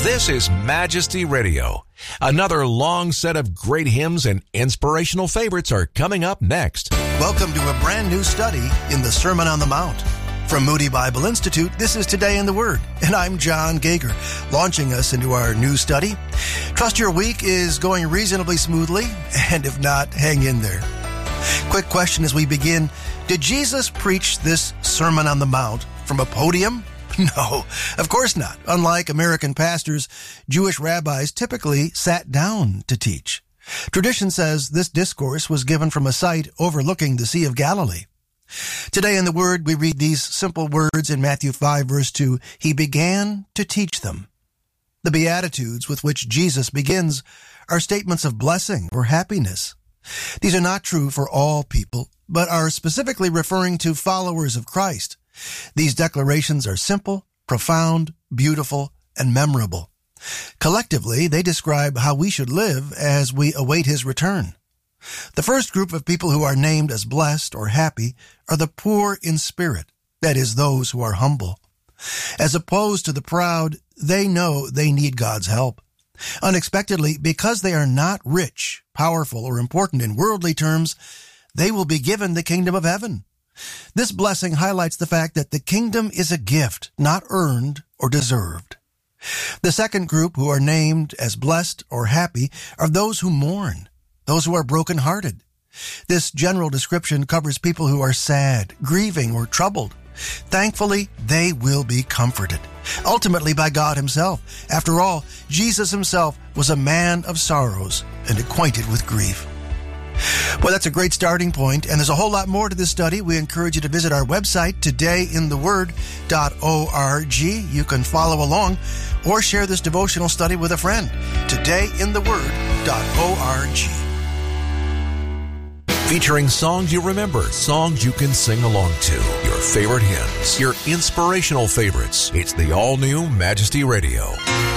This is Majesty Radio. Another long set of great hymns and inspirational favorites are coming up next. Welcome to a brand new study in the Sermon on the Mount. From Moody Bible Institute, this is Today in the Word, and I'm John Gager, launching us into our new study. Trust your week is going reasonably smoothly, and if not, hang in there. Quick question as we begin. Did Jesus preach this Sermon on the Mount from a podium? No, of course not. Unlike American pastors, Jewish rabbis typically sat down to teach. Tradition says this discourse was given from a site overlooking the Sea of Galilee. Today in the Word, we read these simple words in Matthew 5, verse 2. He began to teach them. The Beatitudes with which Jesus begins are statements of blessing or happiness. These are not true for all people, but are specifically referring to followers of Christ. These declarations are simple, profound, beautiful, and memorable. Collectively, they describe how we should live as we await His return. The first group of people who are named as blessed or happy are the poor in spirit, that is, those who are humble. As opposed to the proud, they know they need God's help. Unexpectedly, because they are not rich, powerful, or important in worldly terms, they will be given the kingdom of heaven. This blessing highlights the fact that the kingdom is a gift, not earned or deserved. The second group who are named as blessed or happy are those who mourn, those who are brokenhearted. This general description covers people who are sad, grieving, or troubled. Thankfully, they will be comforted, ultimately by God Himself. After all, Jesus Himself was a man of sorrows and acquainted with grief. Well, that's a great starting point, and there's a whole lot more to this study. We encourage you to visit our website, todayintheword.org. You can follow along or share this devotional study with a friend. Todayintheword.org. Featuring songs you remember, songs you can sing along to, your favorite hymns, your inspirational favorites. It's the all-new Majesty Radio.